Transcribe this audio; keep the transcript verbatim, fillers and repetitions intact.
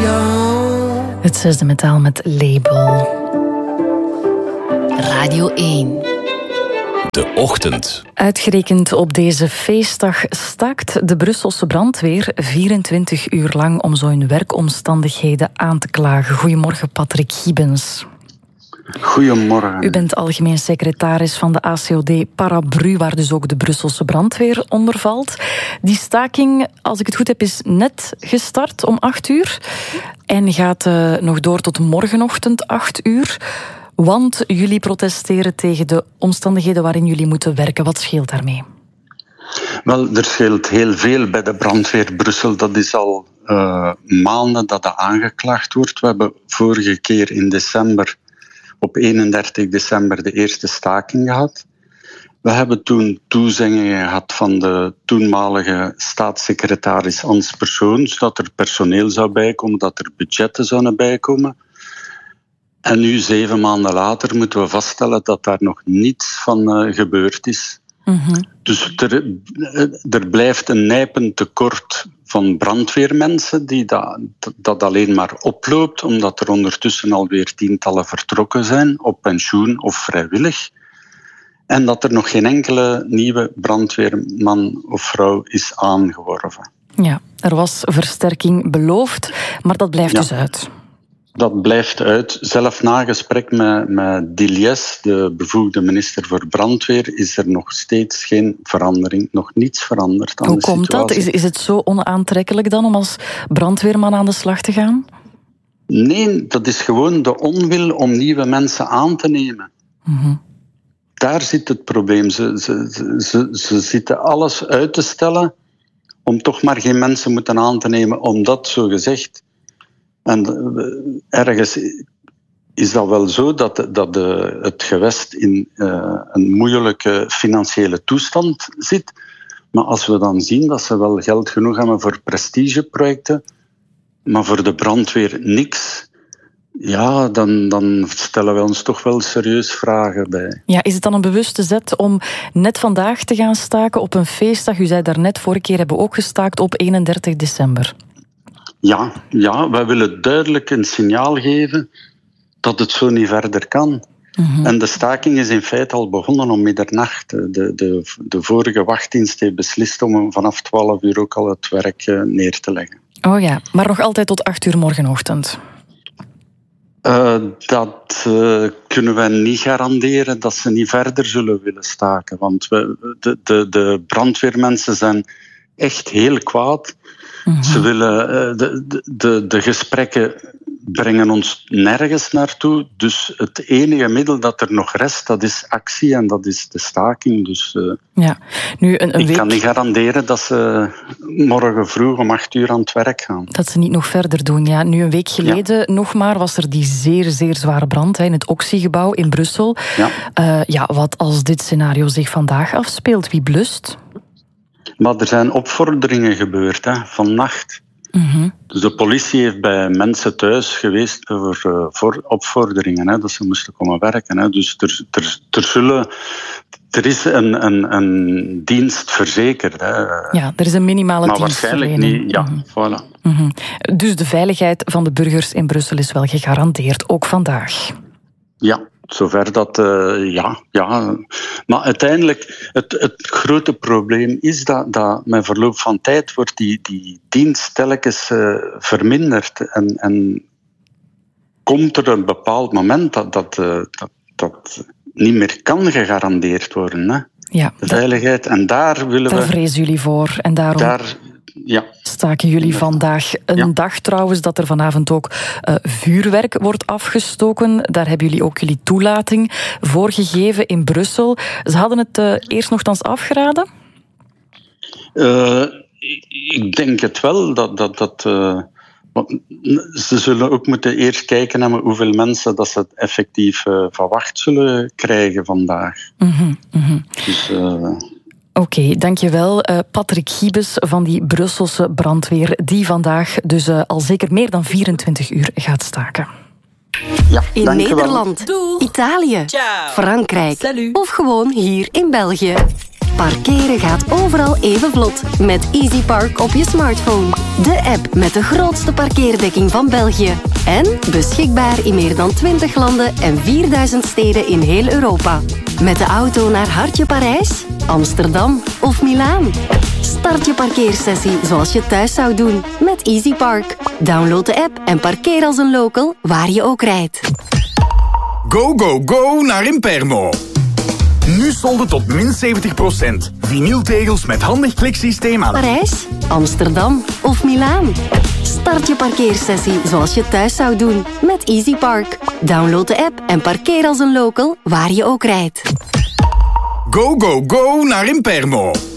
Het zesde metaal met Label. Radio één. De ochtend. Uitgerekend op deze feestdag staakt de Brusselse brandweer vierentwintig uur lang om zo hun werkomstandigheden aan te klagen. Goedemorgen, Patrick Gibbens. Goedemorgen. U bent algemeen secretaris van de A C O D Parabru, waar dus ook de Brusselse brandweer onder valt. Die staking, als ik het goed heb, is net gestart om acht uur en gaat uh, nog door tot morgenochtend acht uur. Want jullie protesteren tegen de omstandigheden waarin jullie moeten werken. Wat scheelt daarmee? Wel, er scheelt heel veel bij de brandweer Brussel. Dat is al uh, maanden dat dat aangeklaagd wordt. We hebben vorige keer in december, op eenendertig december, de eerste staking gehad. We hebben toen toezeggingen gehad van de toenmalige staatssecretaris Hans Persoons dat er personeel zou bijkomen, dat er budgetten zouden bijkomen. En nu, zeven maanden later, moeten we vaststellen dat daar nog niets van uh, gebeurd is. Mm-hmm. Dus er, er blijft een nijpend tekort van brandweermensen die dat, dat alleen maar oploopt, omdat er ondertussen alweer tientallen vertrokken zijn, op pensioen of vrijwillig. En dat er nog geen enkele nieuwe brandweerman of vrouw is aangeworven. Ja, er was versterking beloofd, maar dat blijft ja. dus uit. Dat blijft uit. Zelf na gesprek met, met Diliès, de bevoegde minister voor brandweer, is er nog steeds geen verandering, nog niets veranderd aan Hoe de komt situatie. dat? Is, is het zo onaantrekkelijk dan om als brandweerman aan de slag te gaan? Nee, dat is gewoon de onwil om nieuwe mensen aan te nemen. Mm-hmm. Daar zit het probleem. Ze, ze, ze, ze, ze zitten alles uit te stellen om toch maar geen mensen moeten aan te nemen, omdat, zo gezegd. En ergens is dat wel zo dat, dat de, het gewest in uh, een moeilijke financiële toestand zit. Maar als we dan zien dat ze wel geld genoeg hebben voor prestigeprojecten, maar voor de brandweer niks, ja, dan, dan stellen we ons toch wel serieus vragen bij. Ja, is het dan een bewuste zet om net vandaag te gaan staken op een feestdag? U zei daarnet, vorige keer hebben we ook gestaakt op eenendertig december. Ja, ja, wij willen duidelijk een signaal geven dat het zo niet verder kan. Mm-hmm. En de staking is in feite al begonnen om middernacht. De, de, de vorige wachtdienst heeft beslist om vanaf twaalf uur ook al het werk neer te leggen. Oh ja, maar nog altijd tot acht uur morgenochtend? Uh, dat uh, kunnen wij niet garanderen dat ze niet verder zullen willen staken. Want we, de, de, de brandweermensen zijn echt heel kwaad. Mm-hmm. Ze willen, uh, de, de, de gesprekken brengen ons nergens naartoe. Dus het enige middel dat er nog rest, dat is actie en dat is de staking. Dus uh, ja. nu een, een ik week... kan niet garanderen dat ze morgen vroeg om acht uur aan het werk gaan. Dat ze niet nog verder doen. Ja, nu een week geleden ja. nog maar was er die zeer, zeer zware brand hè, in het Oxy-gebouw in Brussel. Ja. Uh, ja, wat als dit scenario zich vandaag afspeelt, wie blust? Maar er zijn opvorderingen gebeurd, hè, vannacht. Mm-hmm. Dus de politie heeft bij mensen thuis geweest voor, uh, voor opvorderingen, hè, dat ze moesten komen werken. Hè. Dus er, er, er, zullen, er is een, een, een dienst verzekerd. Hè. Ja, er is een minimale maar dienstverlening. Waarschijnlijk niet, ja, mm-hmm. voilà. Mm-hmm. Dus de veiligheid van de burgers in Brussel is wel gegarandeerd, ook vandaag. Ja. Zover dat, uh, ja, ja. Maar uiteindelijk, het, het grote probleem is dat, dat met verloop van tijd wordt die, die dienst telkens uh, verminderd. En, en komt er een bepaald moment dat dat, uh, dat dat niet meer kan gegarandeerd worden. Hè? Ja, de veiligheid. En daar willen daar we... Daar vrezen jullie voor. En daarom... Daar, ja. Staken jullie vandaag. Een ja. dag trouwens dat er vanavond ook uh, vuurwerk wordt afgestoken. Daar hebben jullie ook jullie toelating voor gegeven in Brussel. Ze hadden het uh, eerst nogthans afgeraden? Uh, ik denk het wel. Dat, dat, dat, uh, ze zullen ook moeten eerst kijken naar hoeveel mensen dat ze effectief uh, van wacht zullen krijgen vandaag. Mm-hmm, mm-hmm. Dus... Uh, Oké, okay, dankjewel. Uh, Patrick Gibbens van die Brusselse brandweer, die vandaag dus uh, al zeker meer dan vierentwintig uur gaat staken. Ja, in Nederland, Doeg. Italië, Ciao. Frankrijk Salut. Of gewoon hier in België. Parkeren gaat overal even vlot met Easy Park op je smartphone. De app met de grootste parkeerdekking van België. En beschikbaar in meer dan twintig landen en vierduizend steden in heel Europa. Met de auto naar Hartje Parijs, Amsterdam of Milaan. Start je parkeersessie zoals je thuis zou doen met Easy Park. Download de app en parkeer als een local waar je ook rijdt. Go, go, go naar Impermo. Nu solden tot min zeventig procent. Vinyltegels met handig kliksysteem aan Parijs, Amsterdam of Milaan. Start je parkeersessie zoals je thuis zou doen met Easy Park. Download de app en parkeer als een local waar je ook rijdt. Go, go, go naar Impermo.